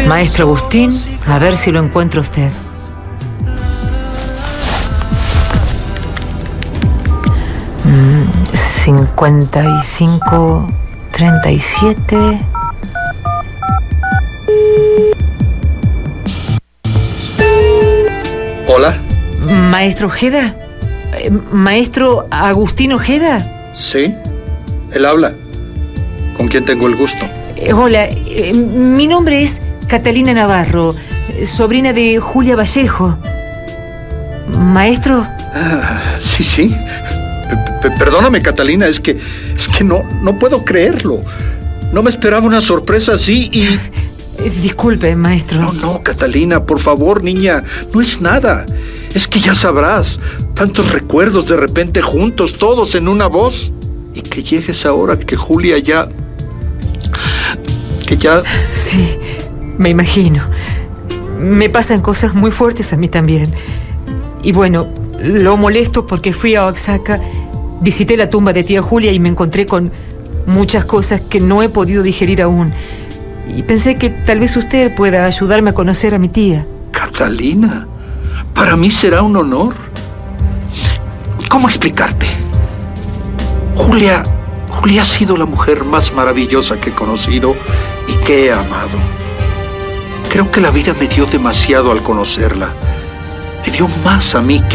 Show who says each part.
Speaker 1: Maestro Agustín, a ver si lo encuentra usted. Mm, 55, 37...
Speaker 2: Hola.
Speaker 1: ¿Maestro Ojeda? ¿Maestro Agustín Ojeda?
Speaker 2: Sí, él habla. ¿Con quién tengo el gusto?
Speaker 1: Hola, mi nombre es Catalina Navarro, sobrina de Julia Vallejo. ¿Maestro?
Speaker 2: Sí. Perdóname, Catalina, es que no puedo creerlo. No me esperaba una sorpresa así y...
Speaker 1: Disculpe, maestro.
Speaker 2: No, Catalina, por favor, niña, no es nada. Es que ya sabrás, tantos recuerdos de repente juntos, todos en una voz. Y que llegues ahora que Julia ya...
Speaker 1: Sí, me imagino. Me pasan cosas muy fuertes a mí también. Y bueno, lo molesto porque fui a Oaxaca, visité la tumba de tía Julia y me encontré con muchas cosas que no he podido digerir aún. Y pensé que tal vez usted pueda ayudarme a conocer a mi tía.
Speaker 2: Catalina, para mí será un honor. ¿Cómo explicarte? Julia ha sido la mujer más maravillosa que he conocido y que he amado. Creo que la vida me dio demasiado al conocerla. Me dio más a mí que